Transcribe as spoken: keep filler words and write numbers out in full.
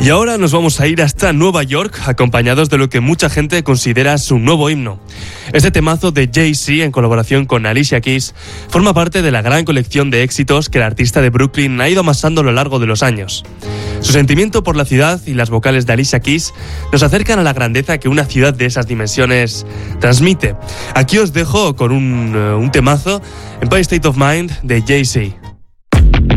Y ahora nos vamos a ir hasta Nueva York, acompañados de lo que mucha gente considera su nuevo himno. Este temazo de Jay-Z, en colaboración con Alicia Keys, forma parte de la gran colección de éxitos que el artista de Brooklyn ha ido amasando a lo largo de los años. Su sentimiento por la ciudad y las vocales de Alicia Keys nos acercan a la grandeza que una ciudad de esas dimensiones transmite. Aquí os dejo con un, uh, un temazo, Empire State of Mind, de Jay-Z.